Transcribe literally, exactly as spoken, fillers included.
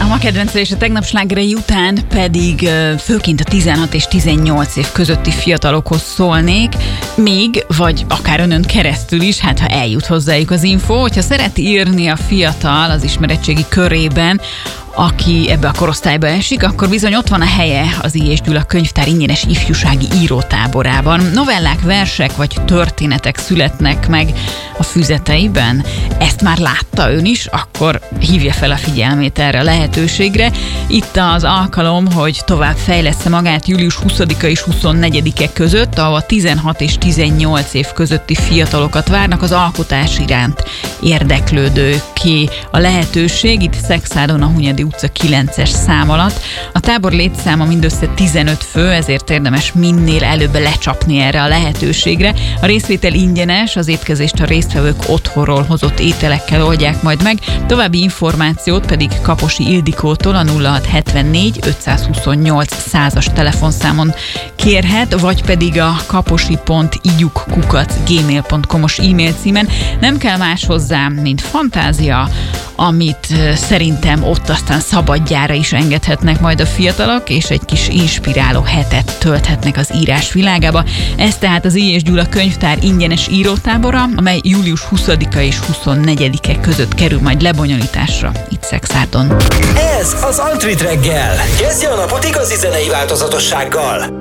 ma kedvencre és a tegnap slágerei után pedig főként a tizenhat és tizennyolc év közötti fiatalokhoz szólnék, még, vagy akár önön keresztül is, hát ha eljut hozzájuk az info, hogyha szeret írni a fiatal az ismeretségi körében, aki ebbe a korosztályba esik, akkor bizony ott van a helye az I. és Gyula könyvtár ingyenes ifjúsági írótáborában. Novellák, versek vagy történetek születnek meg a füzeteiben. Ezt már látta ön is, akkor hívja fel a figyelmét erre a lehetőségre. Itt az alkalom, hogy tovább fejlessze magát július huszadika és huszonnegyedike között, ahol tizenhat és tizennyolc év közötti fiatalokat várnak az alkotás iránt érdeklődőké a lehetőség. Itt Szekszádon, a Hunyadi utca kilences szám alatt. A tábor létszáma mindössze tizenöt fő, ezért érdemes minél előbb lecsapni erre a lehetőségre. A részvétel ingyenes, az étkezést a résztvevők otthonról hozott ételekkel oldják majd meg. További információt pedig Kaposi Ildikótól a nulla hat hetvennégy ötszázhuszonnyolc százas telefonszámon kérhet, vagy pedig a kaposi pont igyuk kukac gmail pont com-os e-mail címen. Nem kell más hozzá, mint fantázia, amit szerintem ott aztán szabadjára is engedhetnek majd a fiatalok, és egy kis inspiráló hetet tölthetnek az írás világába. Ez tehát az I. és Gyula könyvtár ingyenes írótábora, amely július huszadika és huszonnegyedike között kerül majd lebonyolításra itt Szekszárdon. Ez az Antrit reggel. Kezdje a napot igazi zenei változatossággal.